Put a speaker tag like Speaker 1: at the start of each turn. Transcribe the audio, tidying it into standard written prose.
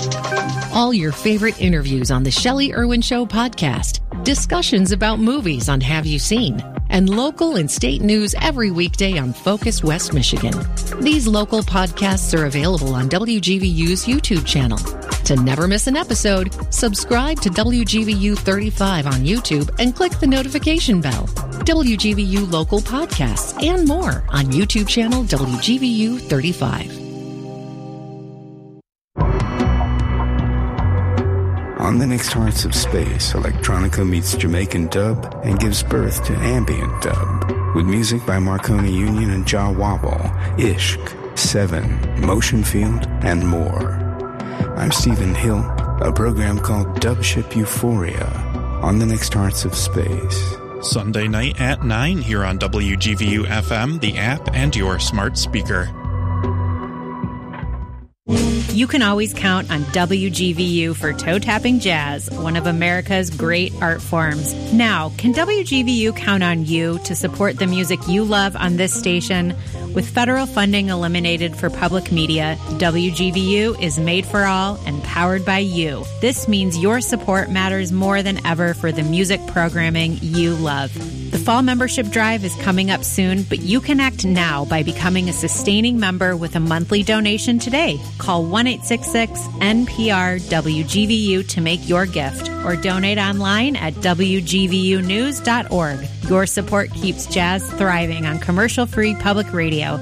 Speaker 1: All your favorite interviews on the Shelley Irwin Show podcast, discussions about movies on Have You Seen, and local and state news every weekday on Focus West Michigan. These local podcasts are available on WGVU's YouTube channel. To never miss an episode, subscribe to WGVU 35 on YouTube and click the notification bell. WGVU local podcasts and more on YouTube channel WGVU 35.
Speaker 2: On the next Hearts of Space, electronica meets Jamaican dub and gives birth to ambient dub, with music by Marconi Union and Jah Wobble, Ishq, Seven, Motion Field, and more. I'm Stephen Hill, a program called Dubship Euphoria on the next Hearts of Space.
Speaker 3: Sunday night at 9 here on WGVU FM, the app, and your smart speaker.
Speaker 4: You can always count on WGVU for toe-tapping jazz, one of America's great art forms. Now, can WGVU count on you to support the music you love on this station? With federal funding eliminated for public media, WGVU is made for all and powered by you. This means your support matters more than ever for the music programming you love. The fall membership drive is coming up soon, but you can act now by becoming a sustaining member with a monthly donation today. Call 1-866-NPR-WGVU to make your gift or donate online at WGVUnews.org. Your support keeps jazz thriving on commercial-free public radio.